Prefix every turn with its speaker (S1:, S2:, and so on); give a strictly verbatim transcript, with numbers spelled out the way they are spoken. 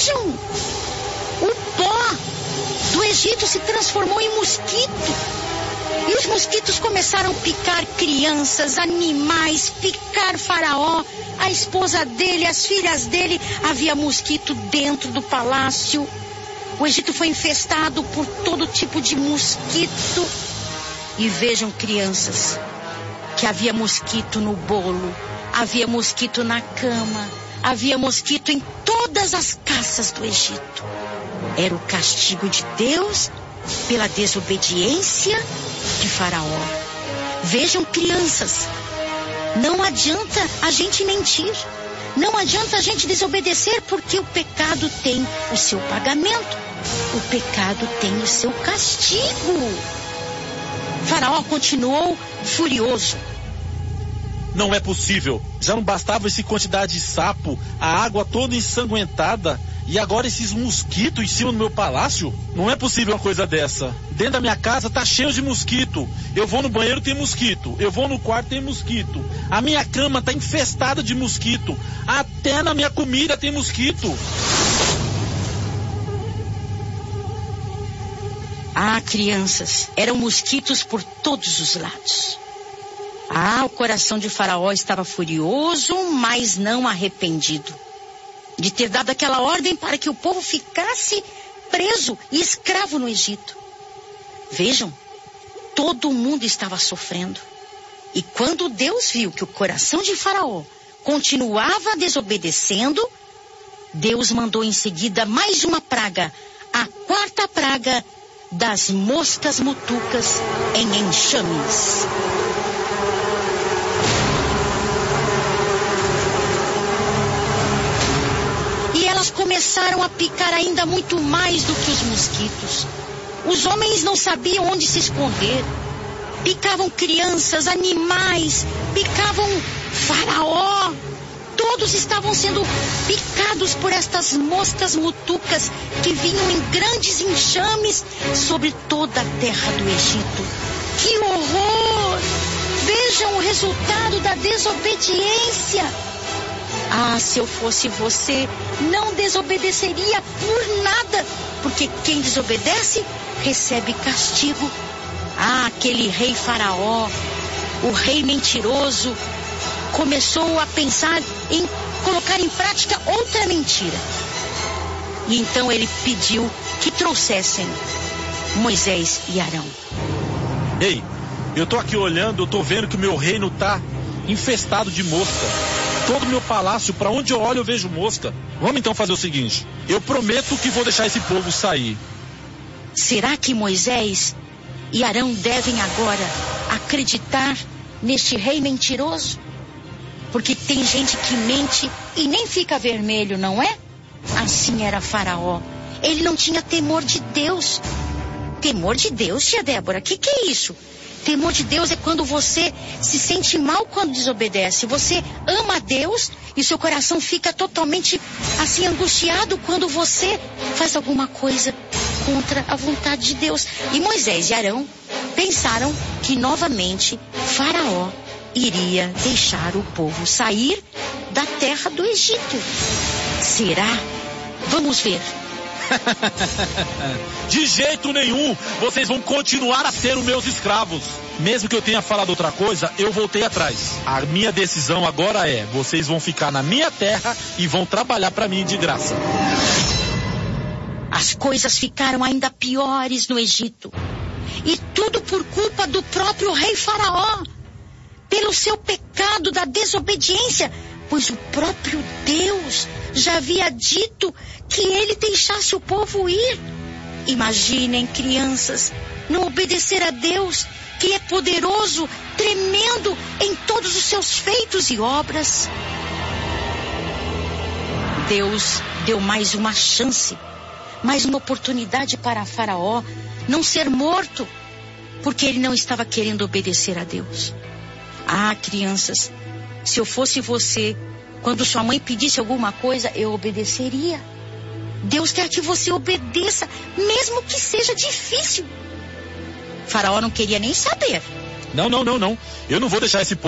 S1: Vejam! O pó do Egito se transformou em mosquito. E os mosquitos começaram a picar crianças, animais, picar Faraó, a esposa dele, as filhas dele. Havia mosquito dentro do palácio. O Egito foi infestado por todo tipo de mosquito. E vejam, crianças, que havia mosquito no bolo, havia mosquito na cama, havia mosquito em todas as casas do Egito. Era o castigo de Deus pela desobediência de Faraó. Vejam, crianças, não adianta a gente mentir, não adianta a gente desobedecer, porque o pecado tem o seu pagamento, o pecado tem o seu castigo. Faraó continuou furioso.
S2: Não é possível. Já não bastava essa quantidade de sapo, a água toda ensanguentada, e agora esses mosquitos em cima do meu palácio? Não é possível uma coisa dessa. Dentro da minha casa tá cheio de mosquito. Eu vou no banheiro, tem mosquito. Eu vou no quarto, tem mosquito. A minha cama tá infestada de mosquito. Até na minha comida tem mosquito.
S1: Ah, crianças, eram mosquitos por todos os lados. Ah, o coração de Faraó estava furioso, mas não arrependido de ter dado aquela ordem para que o povo ficasse preso e escravo no Egito. Vejam, todo mundo estava sofrendo. E quando Deus viu que o coração de Faraó continuava desobedecendo, Deus mandou em seguida mais uma praga, a quarta praga das moscas mutucas em enxames. E elas começaram a picar ainda muito mais do que os mosquitos. Os homens não sabiam onde se esconder. Picavam crianças, animais, picavam Faraó. Todos estavam sendo picados por estas moscas mutucas que vinham em grandes enxames sobre toda a terra do Egito. Que horror! Vejam o resultado da desobediência. Ah, se eu fosse você, não desobedeceria por nada, porque quem desobedece recebe castigo. Ah, aquele rei Faraó, o rei mentiroso, começou a pensar em colocar em prática outra mentira. E então ele pediu que trouxessem Moisés e Arão.
S2: Ei, eu tô aqui olhando, eu tô vendo que o meu reino tá infestado de mosca. Todo o meu palácio, para onde eu olho, eu vejo mosca. Vamos então fazer o seguinte: eu prometo que vou deixar esse povo sair.
S1: Será que Moisés e Arão devem agora acreditar neste rei mentiroso? Porque tem gente que mente e nem fica vermelho, não é? Assim era Faraó. Ele não tinha temor de Deus. Temor de Deus, tia Débora? Que que é isso? Temor de Deus é quando você se sente mal quando desobedece. Você ama a Deus e seu coração fica totalmente assim angustiado quando você faz alguma coisa contra a vontade de Deus. E Moisés e Arão pensaram que novamente Faraó iria deixar o povo sair da terra do Egito. Será? Vamos ver.
S2: De jeito nenhum, vocês vão continuar a ser os meus escravos. Mesmo que eu tenha falado outra coisa, eu voltei atrás. A minha decisão agora é: vocês vão ficar na minha terra e vão trabalhar para mim de graça.
S1: As coisas ficaram ainda piores no Egito. E tudo por culpa do próprio rei Faraó. Pelo seu pecado da desobediência, pois o próprio Deus já havia dito que ele deixasse o povo ir. Imaginem, crianças, não obedecer a Deus, que é poderoso, tremendo em todos os seus feitos e obras. Deus deu mais uma chance, mais uma oportunidade para Faraó não ser morto, porque ele não estava querendo obedecer a Deus. Ah, crianças, se eu fosse você, quando sua mãe pedisse alguma coisa, eu obedeceria. Deus quer que você obedeça, mesmo que seja difícil. Faraó não queria nem saber.
S2: Não, não, não, não. Eu não vou deixar esse povo